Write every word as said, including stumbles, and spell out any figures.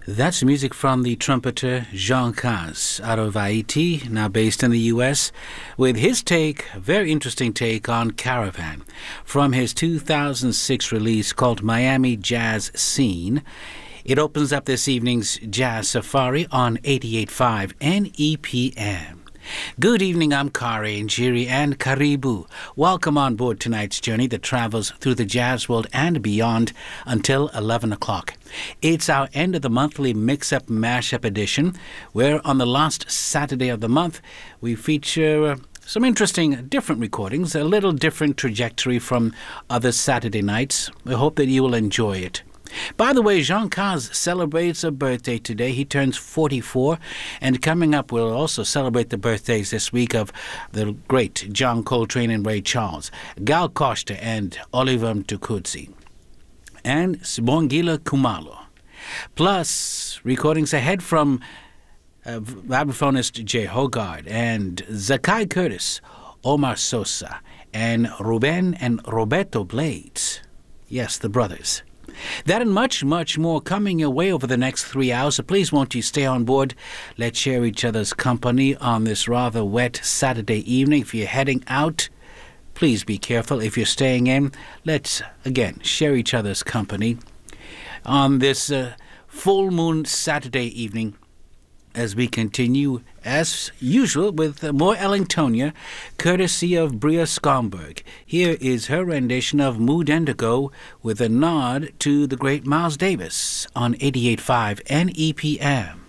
That's music from the trumpeter Jean Caz out of Haiti, now based in the U S, with his take, a very interesting take on Caravan, from his two thousand six release called Miami Jazz Scene. It opens up this evening's Jazz Safari on eighty-eight point five N E P M. Good evening, I'm Kari Njiri and Karibu. Welcome on board tonight's journey that travels through the jazz world and beyond until eleven o'clock. It's our end of the monthly Mix-Up Mash-Up edition, where on the last Saturday of the month, we feature uh, some interesting, different recordings, a little different trajectory from other Saturday nights. We hope that you will enjoy it. By the way, Jean Caz celebrates a birthday today. He turns forty-four, and coming up, we'll also celebrate the birthdays this week of the great John Coltrane and Ray Charles, Gal Costa and Oliver Mtukudzi, and Sibongile Khumalo. Plus, recordings ahead from uh, vibraphonist Jay Hogarth and Zakai Curtis, Omar Sosa, and Ruben and Roberto Blades. Yes, the brothers. That and much, much more coming your way over the next three hours. So please won't you stay on board. Let's share each other's company on this rather wet Saturday evening. If you're heading out, please be careful. If you're staying in, let's, again, share each other's company on this uh, full moon Saturday evening as we continue, as usual, with uh, more Ellingtonia, courtesy of Bria Skomberg. Here is her rendition of Mood Indigo with a nod to the great Miles Davis on eighty-eight point five N E P M.